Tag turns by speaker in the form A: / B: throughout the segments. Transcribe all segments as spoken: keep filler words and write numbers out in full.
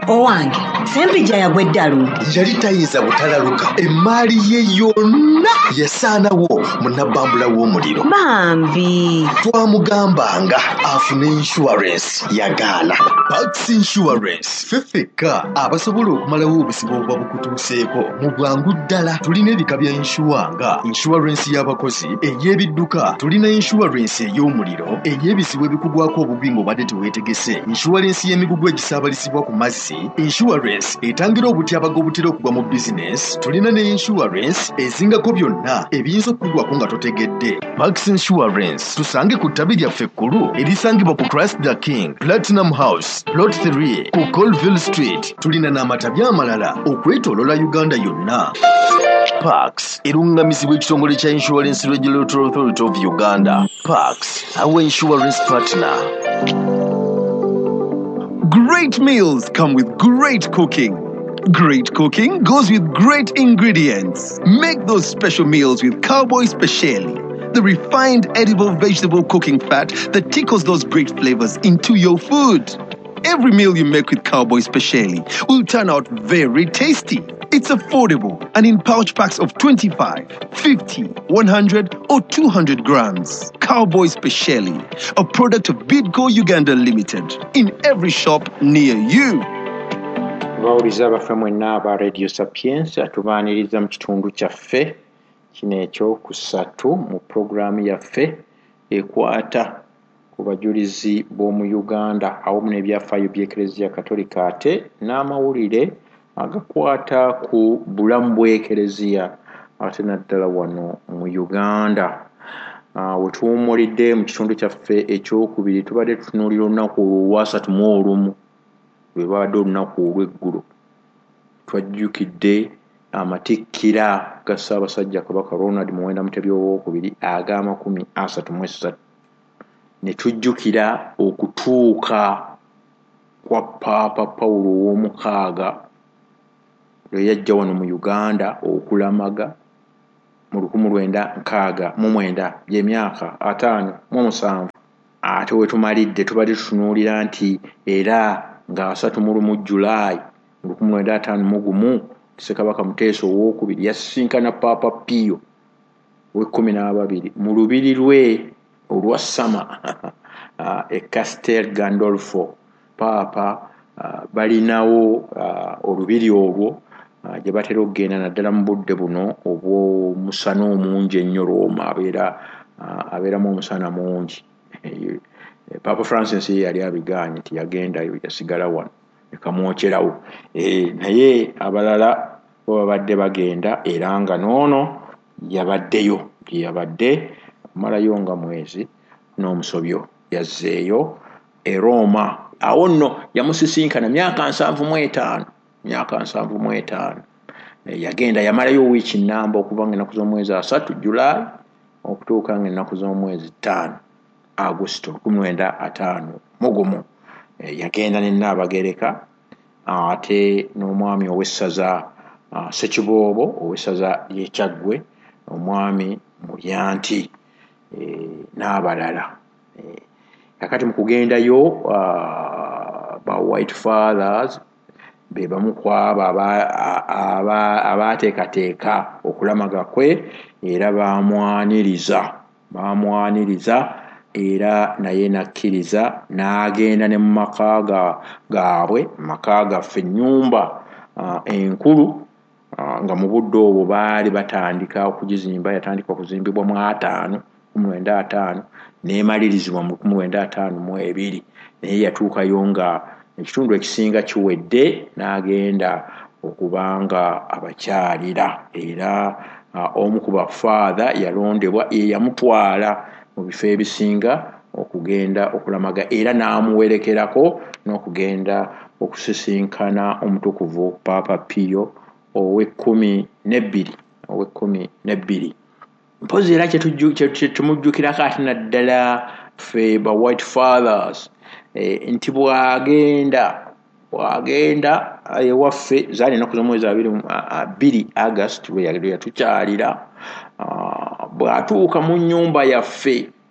A: Owange, Sempija yagweddalu.
B: Yali tayinza butalaluka. Emmaali ye yonna yasaanawo munnabambula w'omuliro.
A: Bambi.
B: Twamugambanga afune insurance yagaana. Pax Insurance fefeka abasobola okumalawo obusibo obuba bukutuuseeko mu bwangu ddala. Tulina ebika bya insure nga insurance y'abakozi, ey'ebidduka, tulina insurance ey'omuliro, ey'ebisibo ebikugwako obubi ng'obadde teweetegese, insurance y'emigugu egisaabalisibwa ku mazzi, insurance etangira obutyabaga obutera okugwa mu business, tulina ne insurance ezingako byonna ebiyinza okukugwako nga totegedde. Pax Insurance tusange ku ttabi lyaffe ekkulu erisangibwa ku Christ the King, Platinum House, Plot three ku Colville Street. Tulina n'amatabi amalala okwetoolola Uganda yonna. Pax erungamizibwa ekitongole kya Insurance Regulatory Authority of Uganda. Pax, our insurance partner.
C: Great meals come with great cooking. Great cooking goes with great ingredients. Make those special meals with Cowboy Speciale, the refined edible vegetable cooking fat that tickles those great flavors into your food. Every meal you make with Cowboy Speciale will turn out very tasty. It's affordable and in pouch packs of twenty-five, fifty, one hundred or two hundred grams. Cowboy Speciale, a product of Bidco Uganda Limited, in every shop near you.
D: Bawuliza abaffe mwenna aba Radio Sapiens atubaaniriza mu kitundu kyaffe kino ekyokusatu mu programu yaffe ekwata ku bajulizi b'omu Uganda awamu n'ebyafaayo by'Eklezia Katolika ate n'amawulire agakwata ku bulamu bw'Eklezia ate naddala wano mu Uganda. Uh, we tuwummulidde mu kitundu kyaffe ekyokubiri tubadde tutunuulira olunaku olwasatu mu olumu lwe babadde olunaku olw'eggulu. Twajjukidde amatikkira ga Ssaabasajja Kabaka Ronald Muwenda Mutebi owookubiri ag'amakumi asatu mu esatu. Ne tujjukira okutuuka kwa Paapa Pawulo ow'omukaaga lwe yajja wano mu Uganda okulamaga mu lukumi lwenda nkaaga mu mwenda by'emyaka ataano mu musanvu. Ate we tumalidde tubadde tutunuulira nti era nga asatu mu lumu Julayi mu lukumi lwenda ataano mu gumu Ssekabaka Muteesa owookubiri yasisinkana Paapa Pio w'ekkumi n'ababiri mu lubiri lwe olwa Sama e Castel Gandolfo. Paapa uh, balinawo uh, olubiri olwo uh, gye batera okugenda naddala mu budde buno obw'omusana omungi ennyo Roma abeera uh, abeeramu omusana mungi. Papa Francis ye yali abigaanye nti yagendayo yasigala wano ekamwokyerawo. E, naye abalala babadde bagenda era nga noono yabaddeyo yabadde malayo nga mwezi n'omusobyo yazzeeyo e Roma. Awo nno yamusisinkana myaka nsanvu mu etaano myaka nsanvu mu etaano. E, yagenda yamalayo wiiki nnamba okuva nga ennaku z'omwezi asatu Julayi okutuuka nga ennaku z'omwezi ttaano Augusito lukumi lwenda ataano mu gumu. E, yagenda ne Nnaabagereka ate n'omwami ow'essaza uh, Ssekiboobo ow'essaza ly'e Kyaggwe, omwami Mulyanti e, n'abalala. E, kakati mu kugendayo uh, ba White Fathers be bamu ku abo abaateekateeka okulamaga kwe era baamwaniriza baamwaniriza era naye nakkiriza n'agenda ne mu maka gaabwe maka gaffe ennyumba uh, enkulu uh, nga mu budde obwo baali batandika okugizimba. Yatandika okuzimbibwa mu ataano mu lwenda ataano n'emalirizibwa mu lukumi lwenda ataano mu ebiri. Naye yatuukayo nga ekitundu ekisinga kiwedde n'agenda okubanga abakyalira era uh, omu ku bafaatha yalondebwa ye yamutwala mu bifo ebisinga okugenda okulamaga era n'amuwerekerako n'okugenda okusisinkana omutukuvu Paapa Pio ow'ekkumi n'ebbiri ow'ekkumi n'ebbiri. Mpozi era kyetumujjukirako ate naddala ffe ba White Fathers e, nti bwagenda bwagenda ewaffe zaali ennaku z'omwezi abiri August lwe yatukyalira. Uh, bw'atuuka mu nnyumba yaffe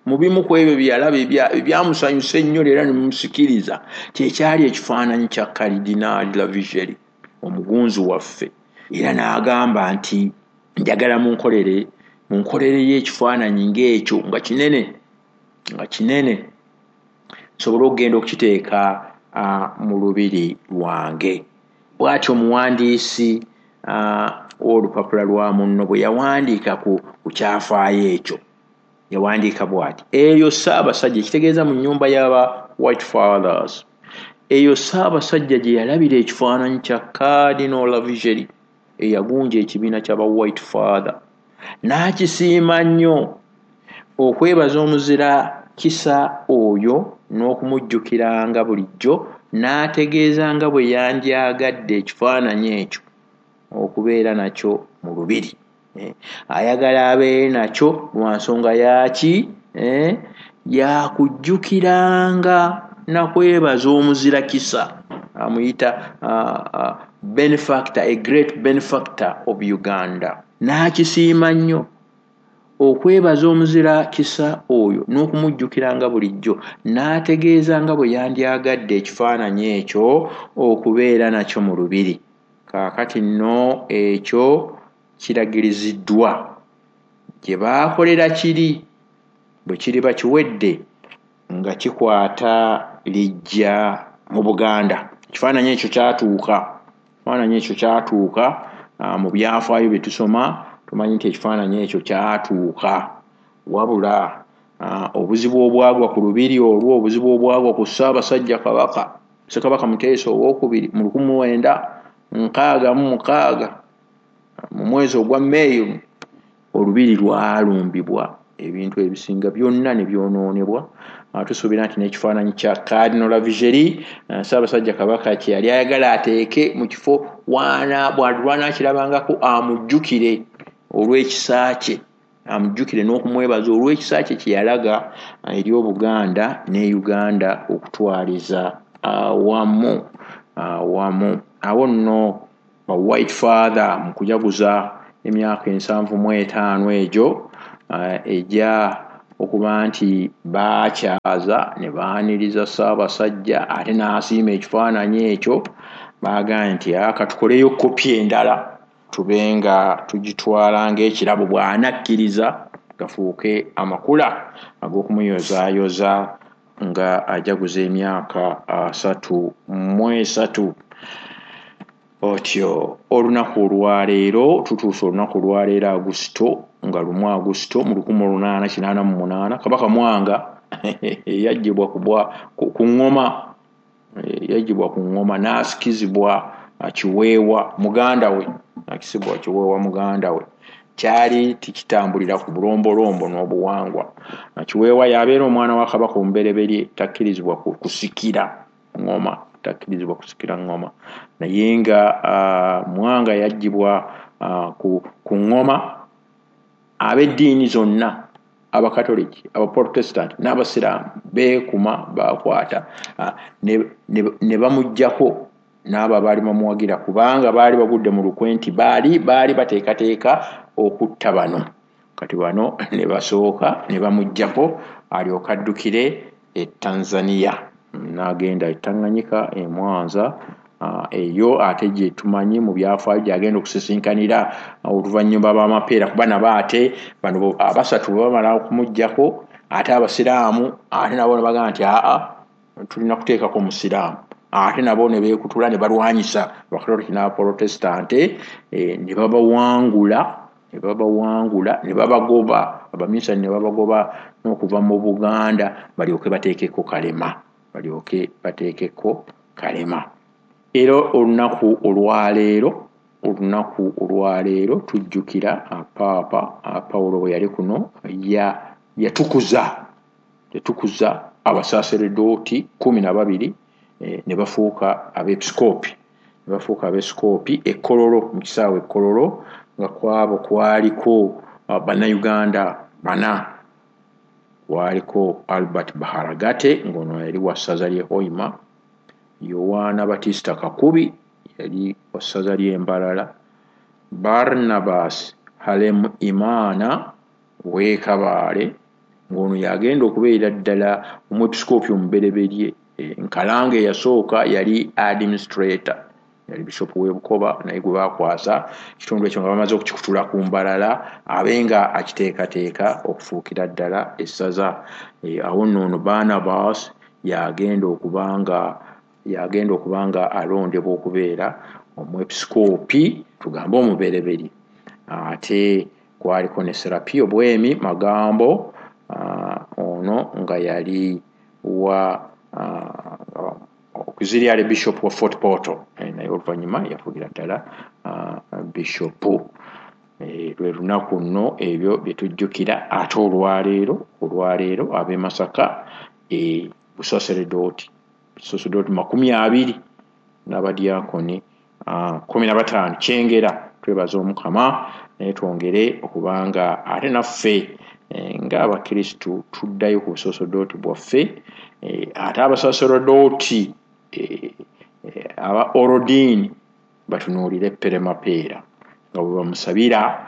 D: mu bimu ku ebyo byalaba ebyamusanyusa ennyo era ne mumusikiriza kyekyali ekifaananyi kya Karidinaali Lavigeri omugunzu waffe, era n'agamba nti njagala munkolere munkolere y'ekifaananyi ng'ekyo nga kinene nga kinene nsobole okugenda okukiteeka uh, mu lubiri lwange. Bw'atyo omuwandiisi uh, w'olupapula lwa munno bwe yawandiika ku, ku kyafaayo ekyo yawandiika bw'ati: eyo Ssaabasajja, ekitegeeza mu nnyumba y'aba White Fathers, eyo Ssaabasajja gye yalabira ekifaananyi kya Cardinal Lavigeri eyagunja ekibiina ky'aba White Father, n'akisiima nnyo, okwebaza omuzira kisa oyo n'okumujjukiranga bulijjo, n'ategeeza nga bwe yandyagadde ekifaananyi ekyo okubeera nakyo mu lubiri. Eh, ayagala abeere nakyo lwa nsonga yaki eh, yakujjukiranga nakwebaza omuzira kisa, amuyita uh, uh, benefactor, a great benefactor of Uganda. N'akisiima nnyo okwebaza omuzira kisa oyo n'okumujjukiranga bulijjo, n'ategeeza nga bwe yandyagadde ekifaananyi ekyo okubeera nakyo mu lubiri. Kaakati nno ekyo kiragiriziddwa gye baakolera kiri bwe kiri bakiwedde nga kikwata lijja mu Buganda. Ekifaananyi ekyo kyatuuka ekifaananyi ekyo kyatuuka uh, mu byafaayo bye tusoma tumanyi nti ekifaananyi ekyo kyatuuka, wabula uh, obuzibu obwagwa ku lubiri olwo, obuzibu obwagwa ku Ssaabasajja Kabaka Ssekabaka Muteesa owokubiri mu lukumi mu lwenda nkaaga mu mukaaga mu mwezi ogwa Meeyi, olubiri lwalumbibwa, ebintu ebisinga byonna ne byonoonebwa. Uh, tusuubira nti n'ekifaananyi kya Cardinal Lavigeri uh, Ssaabasajja Kabaka kye yali ayagala ateeke mu kifo wana bw'anaakirabangako amujjukire olw'ekisa kye, amujjukire n'okumwebaza olw'ekisa kye kye yalaga uh, eri Obuganda ne Uganda okutwaliza awamu awamu. Awo nno ba White Father mu kujaguza emyaka ensanvu mu etaano egyo uh, ejja okuba nti baakyaza ne baaniriza Ssaabasajja ate n'asiima ekifaananyi ekyo, baagamba nti akatukoleyo kopi endala tube nga tugitwala ng'ekirabo, bw'anakkiriza gafuuke amakula ag'okumuyozaayoza nga ajaguza emyaka asatu mu esatu. Otyo olunaku olwaleero tutuuse olunaku olwaleero Agusito nga lumu Agusito mu lukumi lunaana kinaana mu munaana, Kabaka Mwanga yaggyibwa ku ŋŋoma yaggyibwa ku ŋŋoma n'asikizibwa Kiweewa muganda we, akisibwa Kiweewa muganda we. Kyali tikitambulira ku bulombolombo n'obuwangwa. Kiweewa yabeera omwana wa Kabaka omubereberye, takkirizibwa kusikira ŋŋoma takkirizibwa kusikira ŋŋoma, naye nga uh, Mwanga yaggyibwa uh, ku, ku ŋŋoma, ab'eddiini zonna, Abakatoliki, Abaprotestant n'Abasiraamu beekuma bakwata uh, ne, ne, ne bamuggyako n'abo abaali bamuwagira, kubanga baali bagudde mu lukwe nti baali baali bateekateeka okutta bano. Kati bano ne basooka ne bamuggyako alyoka addukire e Tanzania, n'agenda e Tanganyika e Mwanza. Uh, eyo ate gye tumanyi mu byafaayo gy'agenda okusisinkanira oluvannyuma b'amapeera, kuba nabo ate bano abasatu bamala okumuggyako, ate Abasiraamu ate nabo ne bagamba nti aa tulina kuteekako Omusiraamu, ate nabo ne beekutula ne balwanyisa Abakatoliki n'Abaprotestante, eh, ne babawangula ne babawangula ne babagoba, Abaminsani ne babagoba n'okuva mu Buganda balyoke bateekeko Kalema balyoke bateekeko Kalema. Era olunaku olwaleero olunaku olwaleero tujjukira Paapa Pawulo bwe yali kuno ya yatukuza yatukuza abasaaseredooti kumi na babiri eh, ne bafuuka abepiskoopi ne bafuuka abepiskoopi e Kololo, mu kisaawe e Kololo, nga kwabo kwaliko uh, bannayuganda bana. Waliko Albert Baharagate ng'ono yali wa ssaza ly'e Hoima, Yowaana Batista Kakubi yali wa ssaza ly'e Mbarara, Barnabas Halemu Imaana w'e Kabaale, ng'ono yagenda okubeera ddala omwepisikoopi omubereberye. Nkalange eyasooka yali administrator, yali bishop w'e Bukoba, naye gwe baakwasa ekitundu ekyo nga bamaze okukikutula ku mbalala abe nga akiteekateeka okufuukira ddala essaza. Awo nno ono Barnabas yagenda okubanga yagenda okubanga alondebwa okubeera omwepisikoopi tugambe omubereberye. Ate kwaliko ne Serapio Bwemi Magambo, uh, ono nga yali wa uh, okuzirya bishop wa Fort Portal, e, naye oluvannyuma yafugira ddala uh, bishop. E, lwe lunaku nno ebyo bye tujjukira. Ate olwaleero olwaleero ab'e Masaka e, busaseredoti busaseredoti makumi abiri n'abadiakoni uh, kumi na bataano kyengera. Twebaza Omukama naye twongere okubanga ate naffe e, ng'Abakristu tuddayo ku busaseredoti bwaffe. E, ate abasaseredoti e, e, aba Orodini batunuulire Peremapeera nga bwe bamusabira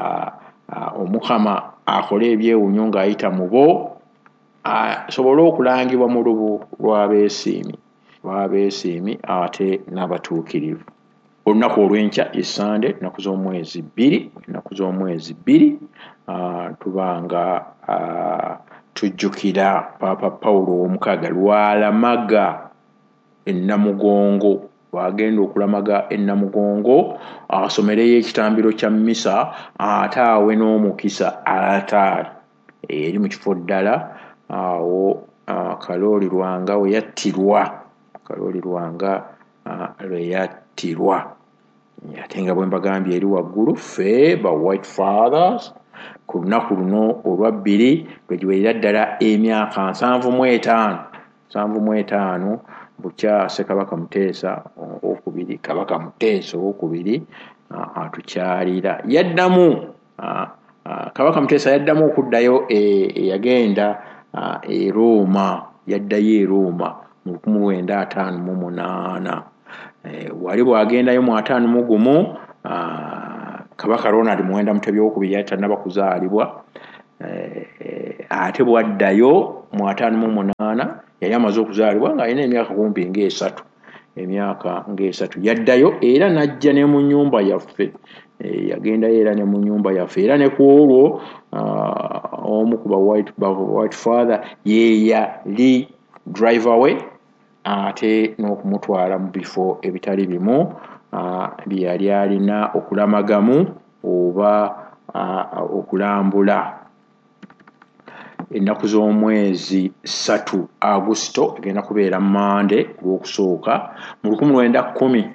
D: Omukama akole ebyewunyo ng'ayita mu bo asobole okulangibwa mu lubu lw'abeesiimi lw'abeesiimi ate n'abatuukirivu. Olunaku olw'enkya Sande, ennaku z'omwezi bbiri ennaku z'omwezi bbiri uh, tubanga uh, tujjukira Paapa Pawulo ow'omukaaga lwalamaga ennamugongo. Wagenda okulamaga ennamugongo asomereyo ekitambiro kya mmisa ate awe n'omukisa alataali eri mu kifo ddala awo uh, Kalooli Lwanga we yattirwa Kalooli Lwanga uh, lwe yattirwa. Ate nga bwe mbagambye eri waggulu ffe ba White Fathers ku lunaku luno olwabbiri lwe giwerera ddala emyaka nsanvu mu etaano nsanvu mu etaano bukya Ssekabaka Muteesa okubiri Kabaka Muteesa okubiri uh, atukyalira. Yaddamu uh, uh, Kabaka Muteesa yaddamu okuddayo eyagenda e, e Roma yaddayo e Roma mu lukumi lwenda ataano mu munaana. E, wali bwagendayo mu ataano mu gumu uh, Kabaka Ronald Muwenda Mutebi okubiri yali tannaba kuzaalibwa. E, e, ate bwaddayo mu ataano mu munaana yali amaze okuzaalibwa ng'alina emyaka kumpi ng'esatu emyaka ng'esatu. Yaddayo era n'ajja ne mu nnyumba yaffe. E, yagendayo era ne mu nnyumba yaffe era ne ku olwo uh, omu ku ba white, ba white father ye yali driver we ate n'okumutwala mu bifo ebitali bimu uh, bye yali alina okulamagamu oba uh, okulambula. Ennaku z'omwezi ssatu Augusito egenda kubeera Mande olw'okusooka mu lukumi lwenda kkumi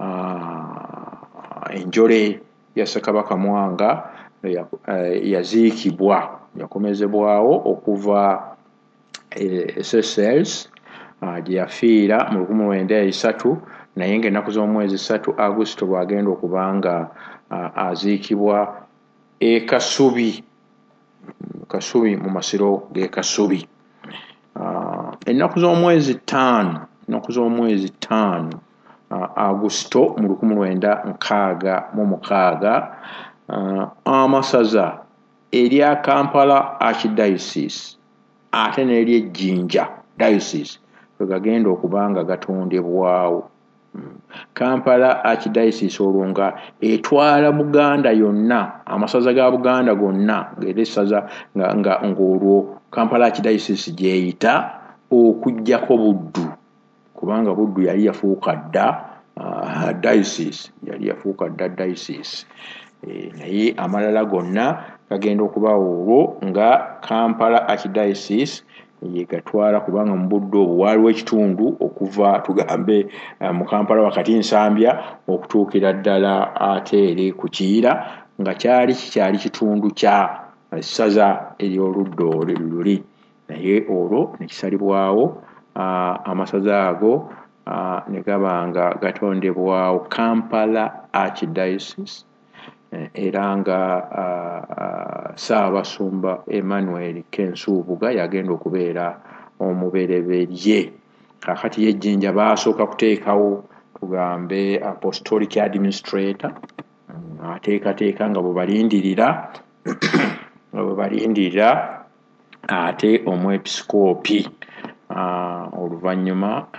D: uh, enjole ya Ssekabaka Mwanga yaziikibwa yakomezebwawo okuva e Seychelles uh, gye yafiira mu lukumi lwenda esatu, naye ng'ennaku z'omwezi ssatu Augusito bw'agenda okubanga uh, aziikibwa e Kasubi Kasubi mu masiro ge Kasubi. Uh, ennaku z'omwezi ttaano ennaku z'omwezi ttaano uh, Augusito mu lukumi lwenda nkaaga mu mukaaga uh, amasaza erya Kampala Archdiocese ate n'ery'Ejjinja Diocese kwe gagenda okubanga gatondebwawo. Kampala Archdiocese olwo nga etwala Buganda yonna amasaza ga Buganda gonna ng'era essaza nga nga ng'olwo Kampala Archdiocese gyeyita okuggyako Buddu kubanga Buddu yali yafuuka dda uh, diocese yali yafuuka dda diocese. E, naye amalala gonna gagenda okuba olwo nga Kampala Archdiocese ye gatwala kubanga mu Buddu obwo waaliwo ekitundu okuva tugambe uh, mu Kampala wakati Nsambya okutuukira ddala ate eri ku Kiyira nga kyali kikyali kitundu kya essaza ery'oludda luli, naye olwo ne kisalibwawo uh, amasaza ago uh, ne gaba nga gatondebwawo Kampala Archdiocese. Era nga uh, uh, Ssaabasumba Emmanuel Kensuubuga yagenda okubeera omubereberye. Kakati y'Ejjinja baasooka kuteekawo tugambe apostolic administrator ateekateeka nga bwe balindirira nga bwe balindirira ate omwepisikoopi oluvannyuma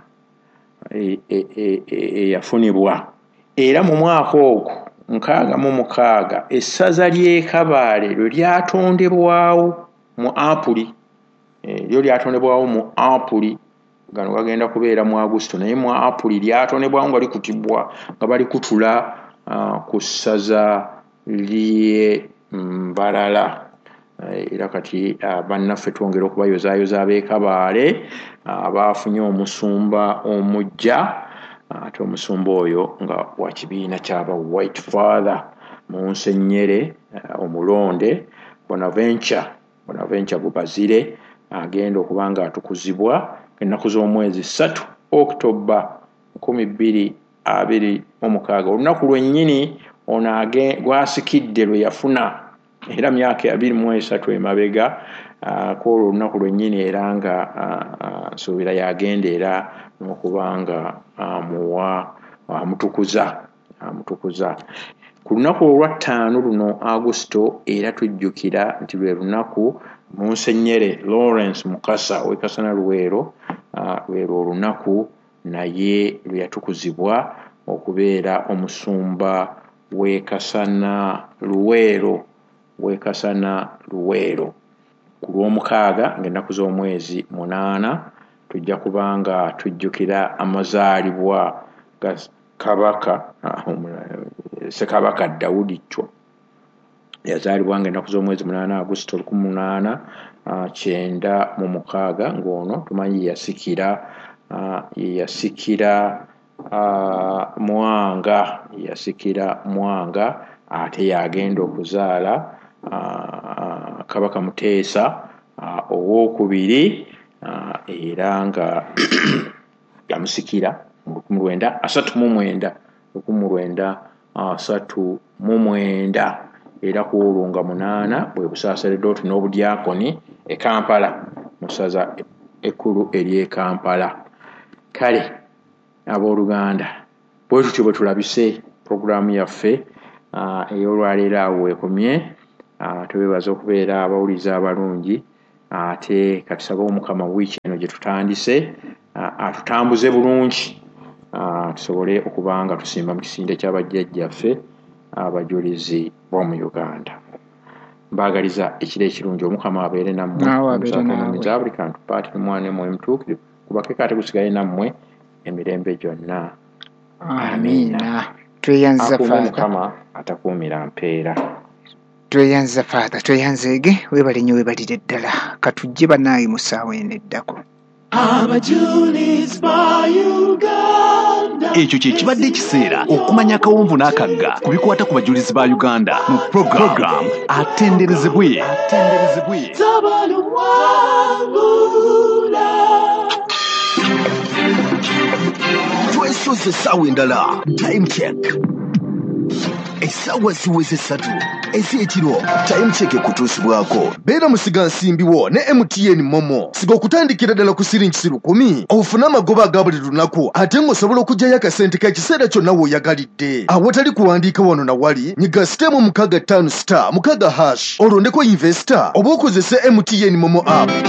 D: eyafunibwa. Era mu mwaka ogwo nkaaga mu mukaaga essaza ly'e Kabaale lwe lyatondebwawo mu Apuli, lyo lyatondebwawo mu Apuli. Gano gagenda kubeera mu Augusito, naye mu Apuli lyatondebwawo nga likutibwa nga balikutula ku ssaza ly'e Mbarara. Era kati bannaffe twongera okubayozaayoza ab'e Kabaale abaafunye omusumba omujja, ate omusumba oyo nga wa kibiina ky'aba White Father Monsenyere Omulonde Bonaventure Bonaventure Bubazire agenda okuba nga atukuzibwa ennaku z'omwezi ssatu October nkumi bbiri abiri mu mukaaga. Olunaku lwennyini ono gwasikidde lwe yafuna era myaka abiri mu esatu emabega kwolwo olunaku lwennyini era nga nsuubira yagenda era n'okuba nga amuwa amutukuza amutukuza ku lunaku olwattaano luno Augusito. Era tujjukira nti lwe lunaku Monsenyere Lawrence Mukasa w'e Kasana Luweero lwero olunaku naye lwe yatukuzibwa okubeera omusumba w'e Kasana Luweero w'e Kasana Luweero. Ku lw'omukaaga ng'ennaku z'omwezi munaana tujja kubanga tujjukira amazaalibwa ga Kabaka Ssekabaka Daudi Chwa. Yazaalibwa ng'ennaku z'omwezi munaana Augusito lukumi munaana kyenda mu mukaaga, ng'ono tumanyi yasikira yasikira Mwanga yasikira Mwanga ate yagenda okuzaala Kabaka Muteesa owookubiri era nga yamusikira mu lukumi lwenda asatu mu mwenda lukumi lwenda asatu mu mwenda. Era ku olwo nga munaana bwe busaasaledde n'obudyakoni e Kampala mu ssaza ekkulu ery'e Kampala. Kale abooluganda, bwe tutyo bwe tulabise puroguraamu yaffe ey'olwaleero awo weekomye. Twebaza okubeera abawuliza abalungi, ate katusaba Omukama wiiki eno gye tutandise atutambuze bulungi tusobole okuba nga tusimba mu kisinde ky'abajjajjaffe abajulizi b'omu Uganda. Mbaagaliza ekiro ekirungi, Omukama abeere nammwe za buli kantu paati n'omwana mwe mutuukirivu kubake kate gusigaye nammwe emirembe gyonna.
E: Amiina. Tweyanza Faatha.
D: Omukama atakuumira mpeera.
E: Tweyanza Faatha, tweyanzeege, weebale nnyo weebalire ddala. Katujje bannaayi mu ssaawa eno eddako.
C: Ekyo kye kibadde ekiseera okumanya akawonvu n'akagga ku bikwata ku bajulizi ba Uganda mu program atenderezebwe.
B: Twesoze essaawa endala. Time check. Essaawa ziweze ssatu ez'ekiro. Time check ekutuusibwako. Beera musiga nsimbiwo ne M T N Momo. Siga okutandikira ddala ku siringi lukumi ofune amagoba aga buli lunaku, ate ng'osobola okuggyayo akasente k'ekiseera kyonna w'oyagalidde. Awatali kuwandiika wano na wali, nyiga sitemu mukaaga ttaano star mukaaga hash olondeko investor oba okozese M T N Momo app.